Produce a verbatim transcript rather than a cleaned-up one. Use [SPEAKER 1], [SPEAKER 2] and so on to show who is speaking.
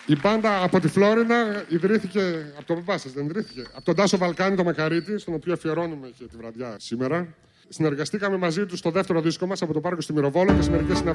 [SPEAKER 1] Η μπάντα από τη Φλόριντα ιδρύθηκε. Από τον παπά σας δεν ιδρύθηκε? Από τον Τάσο Βαλκάνη το Μακαρίτη, στον οποίο αφιερώνουμε και τη βραδιά σήμερα. Συνεργαστήκαμε μαζί του στο δεύτερο δίσκο μας από το Πάρκο στη Μυροβόλο και σε μερικές συναυλίες.